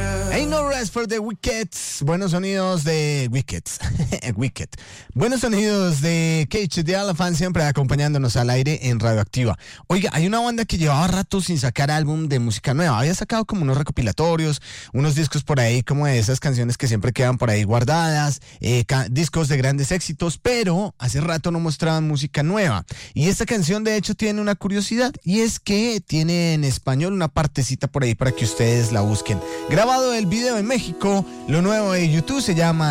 Ain't No Rest for the Wicked. Buenos sonidos de Wicked. Wicked. Buenos sonidos de Cage the Elephant, siempre acompañándonos al aire en Radioactiva. Oiga, hay una banda que llevaba rato sin sacar álbum de música nueva. Había sacado como unos recopilatorios, unos discos por ahí, como de esas canciones que siempre quedan por ahí guardadas, discos de grandes éxitos, pero hace rato no mostraban música nueva. Y esta canción, de hecho, tiene una curiosidad, y es que tiene en español una partecita por ahí para que ustedes la busquen. Grabado el video en México, lo nuevo de YouTube se llama